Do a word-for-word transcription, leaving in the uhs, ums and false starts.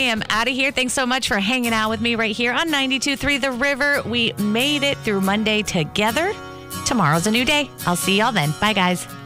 am out of here. Thanks so much for hanging out with me right here on ninety-two point three The River. We made it through Monday together. Tomorrow's a new day. I'll see y'all then. Bye, guys.